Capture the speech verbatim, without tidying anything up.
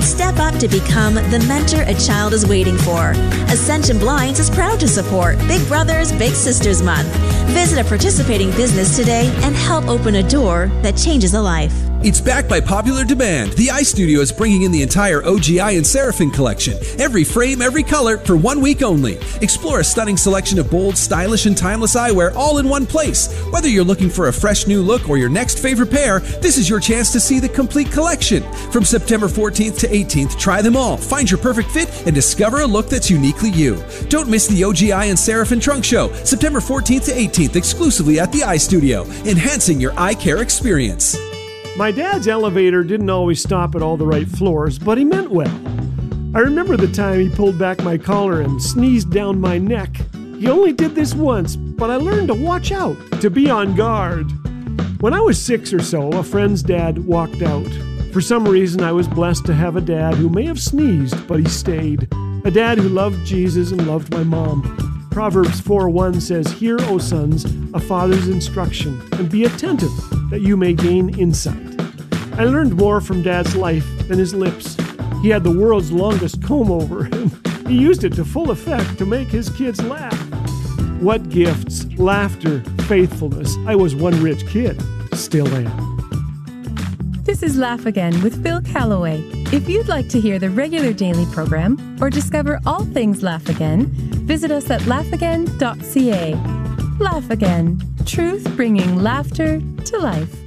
step up to become the mentor a child is waiting for. Ascension Blinds is proud to support Big Brothers Big Sisters Month. Visit a participating business today and help open a door that changes a life. It's backed by popular demand. The iStudio is bringing in the entire O G I and Seraphim collection. Every frame, every color, for one week only. Explore a stunning selection of bold, stylish, and timeless eyewear all in one place. Whether you're looking for a fresh new look or your next favorite pair, this is your chance to see the complete collection. From September fourteenth to eighteenth, try them all, find your perfect fit, and discover a look that's uniquely you. Don't miss the O G I and Seraphim Trunk Show, September fourteenth to eighteenth, exclusively at the iStudio, enhancing your eye care experience. My dad's elevator didn't always stop at all the right floors, but he meant well. I remember the time he pulled back my collar and sneezed down my neck. He only did this once, but I learned to watch out, to be on guard. When I was six or so, a friend's dad walked out. For some reason, I was blessed to have a dad who may have sneezed, but he stayed. A dad who loved Jesus and loved my mom. Proverbs four one says, "Hear, O sons, a father's instruction, and be attentive, that you may gain insight." I learned more from Dad's life than his lips. He had the world's longest comb-over, and he used it to full effect to make his kids laugh. What gifts, laughter, faithfulness. I was one rich kid. Still am. This is Laugh Again with Phil Callaway. If you'd like to hear the regular daily program or discover all things Laugh Again, visit us at laugh again dot c a. Laugh Again. Truth bringing laughter to life.